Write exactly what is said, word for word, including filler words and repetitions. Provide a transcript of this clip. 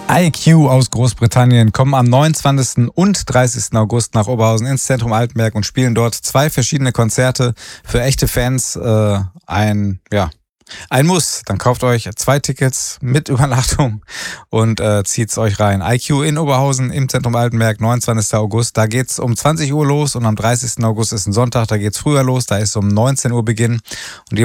I Q aus Großbritannien kommen am neunundzwanzigsten und dreißigsten August nach Oberhausen ins Zentrum Altenberg und spielen dort zwei verschiedene Konzerte für echte Fans. Äh, ein, ja, ein Muss. Dann kauft euch zwei Tickets mit Übernachtung und äh, zieht's euch rein. I Q in Oberhausen im Zentrum Altenberg, neunundzwanzigsten August. Da geht's um zwanzig Uhr los und am dreißigsten August ist ein Sonntag, da geht's früher los. Da ist um neunzehn Uhr Beginn. Und